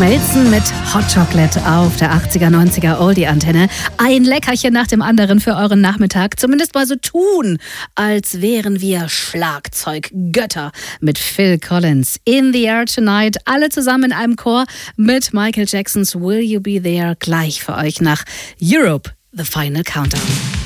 Schmelzen mit Hot Chocolate auf der 80er, 90er Oldie-Antenne. Ein Leckerchen nach dem anderen für euren Nachmittag. Zumindest mal so tun, als wären wir Schlagzeuggötter mit Phil Collins. In the Air Tonight, alle zusammen in einem Chor mit Michael Jacksons Will You Be There gleich für euch nach Europe, The Final Countdown.